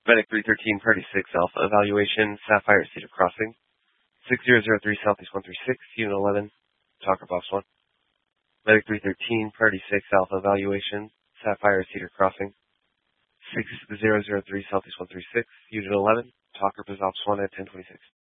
Medic 313, Party 6, Alpha Evaluation, Sapphire Cedar Crossing. 6003 Southeast 136, Unit 11, Talker Box 1. Medic 313, Party 6, Alpha Evaluation, Sapphire Cedar Crossing. 6003 Southeast 136, Unit 11, Talker Box 1 at 1026.